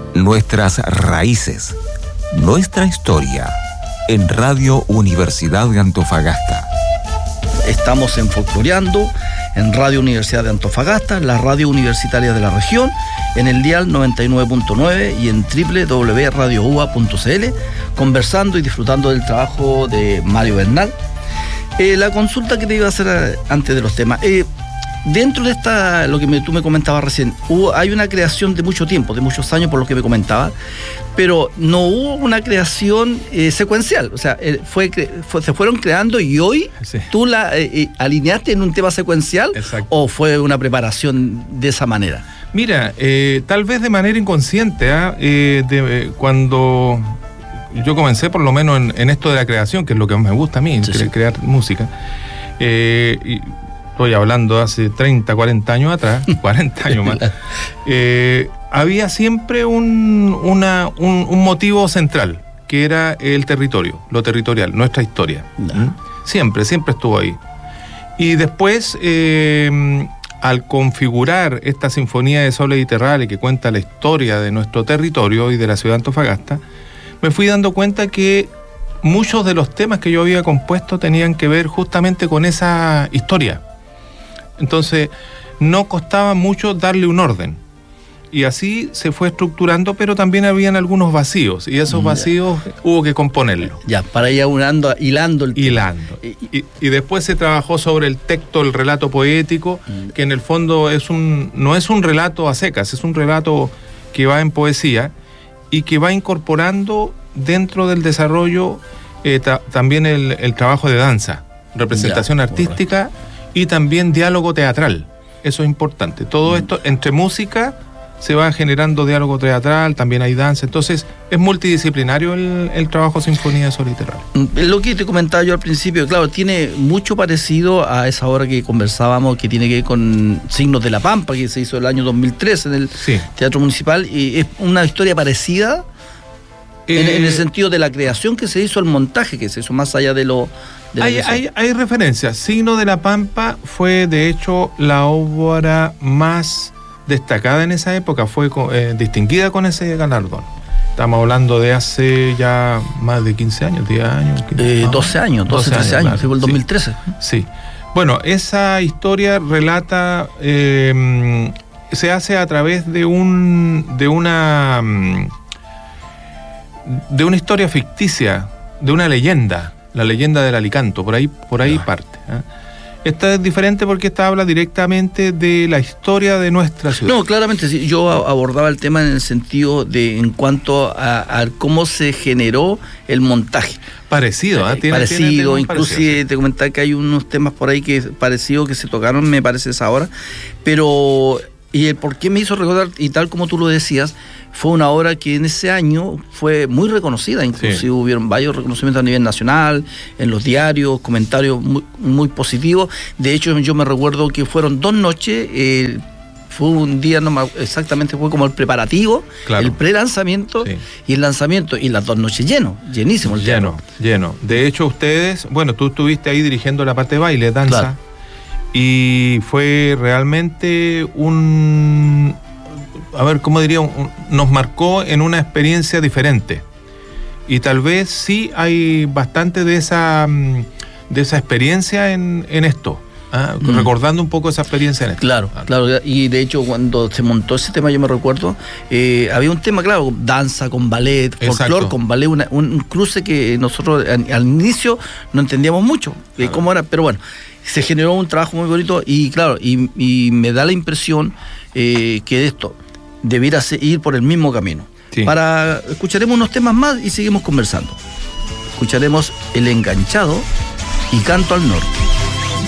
nuestras raíces, nuestra historia, en Radio Universidad de Antofagasta. Estamos en Folcloreando, en Radio Universidad de Antofagasta, la radio universitaria de la región, en el dial 99.9 y en www.radioua.cl, conversando y disfrutando del trabajo de Mario Bernal. La consulta que te iba a hacer antes de los temas, dentro de esta, lo que tú me comentabas recién, hay una creación de mucho tiempo, de muchos años, por lo que me comentabas, pero no hubo una creación secuencial. O sea, se fueron creando y hoy sí. ¿Tú la alineaste en un tema secuencial? Exacto. ¿O fue una preparación de esa manera? Mira, tal vez de manera inconsciente, cuando yo comencé por lo menos en esto de la creación, que es lo que más me gusta a mí, sí, crear música, y estoy hablando hace 30, 40 años atrás, 40 años más, había siempre un motivo central, que era el territorio, lo territorial, nuestra historia. Siempre estuvo ahí. Y después, al configurar esta Sinfonía de Soles y Terrales, que cuenta la historia de nuestro territorio y de la ciudad de Antofagasta, me fui dando cuenta que muchos de los temas que yo había compuesto tenían que ver justamente con esa historia. Entonces, no costaba mucho darle un orden. Y así se fue estructurando, pero también habían algunos vacíos, y esos vacíos hubo que componerlos. Ya, para ir hilando el tema. Hilando. Y después se trabajó sobre el texto, el relato poético, que en el fondo no es un relato a secas, es un relato que va en poesía y que va incorporando dentro del desarrollo también el trabajo de danza, representación artística, correcto. Y también diálogo teatral. Eso es importante. Todo esto, entre música, se va generando diálogo teatral, también hay danza. Entonces, es multidisciplinario el trabajo Sinfonía de Soles y Terrales. Lo que te comentaba yo al principio, claro, tiene mucho parecido a esa obra que conversábamos, que tiene que ver con Signos de la Pampa, que se hizo el año 2013 en el Teatro Municipal, y es una historia parecida en el sentido de la creación que se hizo, el montaje que se hizo, más allá de lo... Hay referencias. Signo de la Pampa fue, de hecho, la obra más destacada en esa época, fue distinguida con ese galardón. Estamos hablando de hace ya más de 15 años, 10 años. 12 años, 13 años, claro, fue el 2013. Sí. Bueno, esa historia relata, se hace a través de una historia ficticia, de una leyenda, la leyenda del Alicanto, por ahí parte. Esta es diferente porque esta habla directamente de la historia de nuestra ciudad. No, claramente, sí, yo abordaba el tema en el sentido de, en cuanto a cómo se generó el montaje. Parecido, parecido, inclusive te comentaba que hay unos temas por ahí parecidos que se tocaron, me parece, esa hora, pero... Y el por qué me hizo recordar, y tal como tú lo decías, fue una obra que en ese año fue muy reconocida, inclusive hubieron varios reconocimientos a nivel nacional, en los diarios, comentarios muy, muy positivos. De hecho, yo me recuerdo que fueron 2 noches, fue un día, exactamente, fue como el preparativo, el pre-lanzamiento y el lanzamiento, y las 2 noches llenísimo el lleno. De hecho, ustedes, bueno, tú estuviste ahí dirigiendo la parte de baile, danza. Claro. Y fue realmente nos marcó en una experiencia diferente. Y tal vez sí hay bastante de esa experiencia en esto. Recordando un poco esa experiencia en esto. Claro. Y de hecho, cuando se montó ese tema, yo me recuerdo, había un tema, claro, danza con ballet, folclore con ballet, un cruce que nosotros al inicio no entendíamos mucho cómo era, pero bueno, se generó un trabajo muy bonito y claro, y me da la impresión que esto debiera ir por el mismo camino. Escucharemos unos temas más y seguimos conversando. Escucharemos El Enganchado y Canto al Norte.